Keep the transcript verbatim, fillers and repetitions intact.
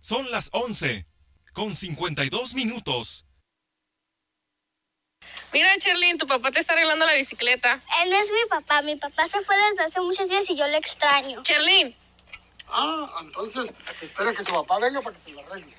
Son las once, con cincuenta y dos minutos. Mira, Cherlyn, tu papá te está arreglando la bicicleta. Él no es mi papá. Mi papá se fue desde hace muchos días y yo lo extraño. Cherlyn. Ah, entonces espera que su papá venga para que se lo arregle.